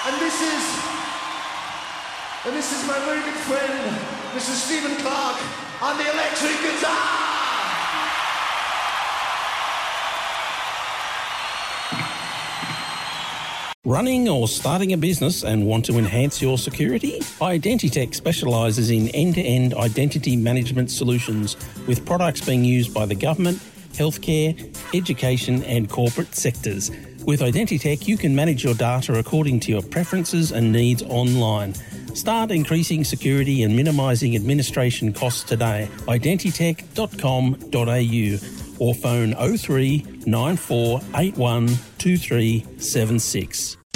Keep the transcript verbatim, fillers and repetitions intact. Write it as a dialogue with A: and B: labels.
A: And this is, and this is my very good friend, Mister Stephen Clark, on the electric guitar.
B: Running or starting a business and want to enhance your security? Identitech specialises in end-to-end identity management solutions with products being used by the government, healthcare, education and corporate sectors. With Identitech, you can manage your data according to your preferences and needs online. Start increasing security and minimising administration costs today. identitech dot com dot a u or phone oh three nine four eight one two three seven six.